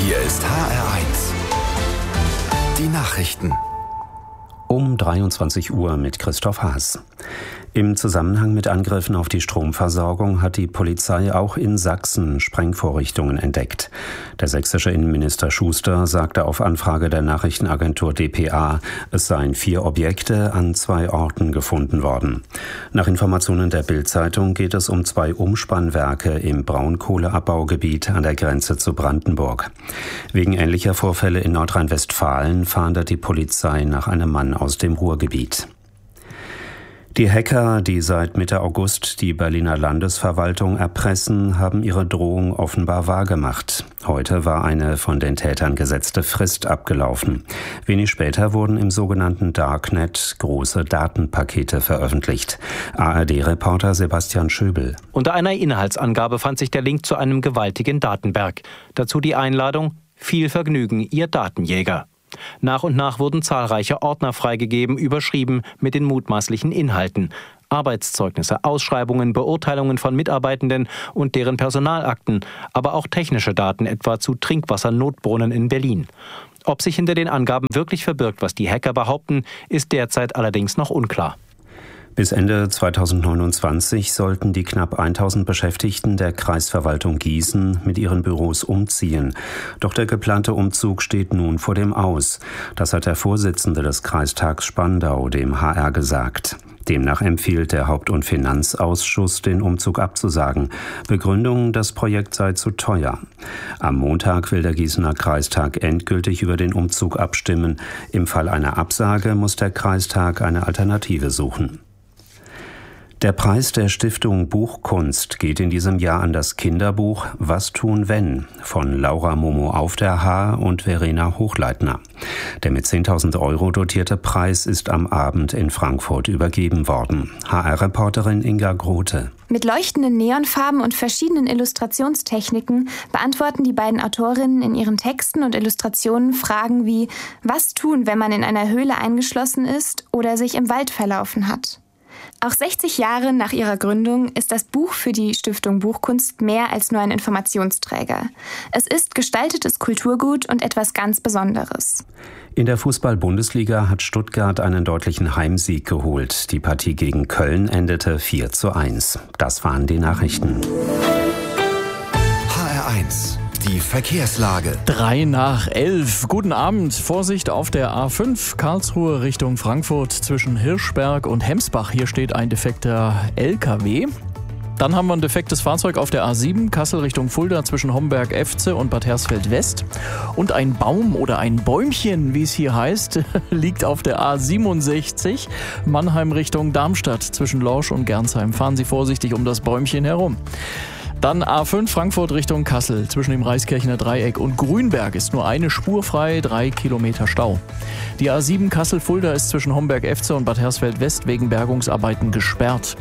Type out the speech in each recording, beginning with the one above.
Hier ist HR1. Die Nachrichten. Um 23 Uhr mit Christoph Haas. Im Zusammenhang mit Angriffen auf die Stromversorgung hat die Polizei auch in Sachsen Sprengvorrichtungen entdeckt. Der sächsische Innenminister Schuster sagte auf Anfrage der Nachrichtenagentur dpa, es seien 4 Objekte an 2 Orten gefunden worden. Nach Informationen der Bild-Zeitung geht es um 2 Umspannwerke im Braunkohleabbaugebiet an der Grenze zu Brandenburg. Wegen ähnlicher Vorfälle in Nordrhein-Westfalen fahndet die Polizei nach einem Mann aus dem Ruhrgebiet. Die Hacker, die seit Mitte August die Berliner Landesverwaltung erpressen, haben ihre Drohung offenbar wahrgemacht. Heute war eine von den Tätern gesetzte Frist abgelaufen. Wenig später wurden im sogenannten Darknet große Datenpakete veröffentlicht. ARD-Reporter Sebastian Schöbel. Unter einer Inhaltsangabe fand sich der Link zu einem gewaltigen Datenberg. Dazu die Einladung: Viel Vergnügen, Ihr Datenjäger. Nach und nach wurden zahlreiche Ordner freigegeben, überschrieben mit den mutmaßlichen Inhalten. Arbeitszeugnisse, Ausschreibungen, Beurteilungen von Mitarbeitenden und deren Personalakten, aber auch technische Daten, etwa zu Trinkwassernotbrunnen in Berlin. Ob sich hinter den Angaben wirklich verbirgt, was die Hacker behaupten, ist derzeit allerdings noch unklar. Bis Ende 2029 sollten die knapp 1000 Beschäftigten der Kreisverwaltung Gießen mit ihren Büros umziehen. Doch der geplante Umzug steht nun vor dem Aus. Das hat der Vorsitzende des Kreistags Spandau dem HR gesagt. Demnach empfiehlt der Haupt- und Finanzausschuss, den Umzug abzusagen. Begründung, das Projekt sei zu teuer. Am Montag will der Gießener Kreistag endgültig über den Umzug abstimmen. Im Fall einer Absage muss der Kreistag eine Alternative suchen. Der Preis der Stiftung Buchkunst geht in diesem Jahr an das Kinderbuch Was tun wenn? Von Laura Momo auf der Haar und Verena Hochleitner. Der mit 10.000 € dotierte Preis ist am Abend in Frankfurt übergeben worden. HR-Reporterin Inga Grote. Mit leuchtenden Neonfarben und verschiedenen Illustrationstechniken beantworten die beiden Autorinnen in ihren Texten und Illustrationen Fragen wie: Was tun, wenn man in einer Höhle eingeschlossen ist oder sich im Wald verlaufen hat? Auch 60 Jahre nach ihrer Gründung ist das Buch für die Stiftung Buchkunst mehr als nur ein Informationsträger. Es ist gestaltetes Kulturgut und etwas ganz Besonderes. In der Fußball-Bundesliga hat Stuttgart einen deutlichen Heimsieg geholt. Die Partie gegen Köln endete 4:1. Das waren die Nachrichten. HR1. Die Verkehrslage. 10:03. Guten Abend. Vorsicht auf der A5 Karlsruhe Richtung Frankfurt zwischen Hirschberg und Hemsbach. Hier steht ein defekter LKW. Dann haben wir ein defektes Fahrzeug auf der A7 Kassel Richtung Fulda zwischen Homberg-Efze und Bad Hersfeld-West. Und ein Baum oder ein Bäumchen, wie es hier heißt, liegt auf der A67 Mannheim Richtung Darmstadt zwischen Lorsch und Gernsheim. Fahren Sie vorsichtig um das Bäumchen herum. Dann A5 Frankfurt Richtung Kassel. Zwischen dem Reiskirchener Dreieck und Grünberg ist nur eine Spur frei, 3 Kilometer Stau. Die A7 Kassel-Fulda ist zwischen Homberg-Efze und Bad Hersfeld-West wegen Bergungsarbeiten gesperrt.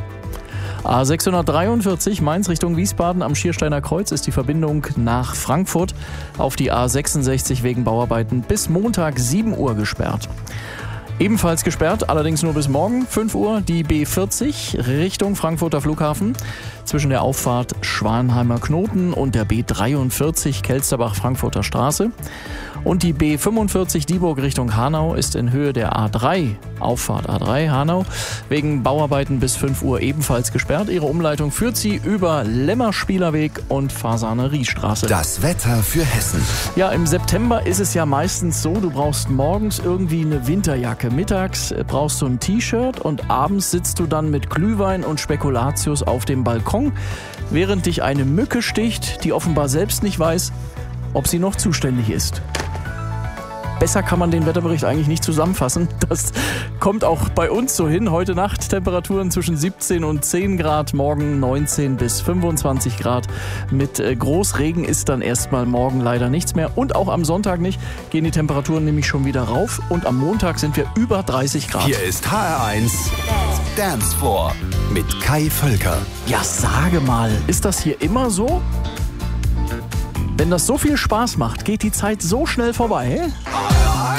A643 Mainz Richtung Wiesbaden am Schiersteiner Kreuz ist die Verbindung nach Frankfurt auf die A66 wegen Bauarbeiten bis Montag 7 Uhr gesperrt. Ebenfalls gesperrt, allerdings nur bis morgen 5 Uhr, die B40 Richtung Frankfurter Flughafen zwischen der Auffahrt Schwanheimer Knoten und der B43 Kelsterbach-Frankfurter Straße. Und die B45 Dieburg Richtung Hanau ist in Höhe der A3, Auffahrt A3 Hanau, wegen Bauarbeiten bis 5 Uhr ebenfalls gesperrt. Ihre Umleitung führt sie über Lemmerspielerweg und Fasaneriestraße. Das Wetter für Hessen. Ja, im September ist es ja meistens so, du brauchst morgens irgendwie eine Winterjacke. Mittags brauchst du ein T-Shirt und abends sitzt du dann mit Glühwein und Spekulatius auf dem Balkon, während dich eine Mücke sticht, die offenbar selbst nicht weiß, ob sie noch zuständig ist. Besser kann man den Wetterbericht eigentlich nicht zusammenfassen. Das kommt auch bei uns so hin. Heute Nacht Temperaturen zwischen 17 und 10 Grad, morgen 19 bis 25 Grad. Mit Großregen ist dann erstmal morgen leider nichts mehr. Und auch am Sonntag nicht, gehen die Temperaturen nämlich schon wieder rauf. Und am Montag sind wir über 30 Grad. Hier ist HR1 Dance Floor mit Kai Völker. Ja, sage mal, ist das hier immer so? Wenn das so viel Spaß macht, geht die Zeit so schnell vorbei.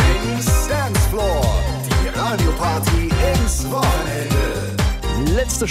HR1 Dance Floor, die Radioparty ins Wochenende. Letzte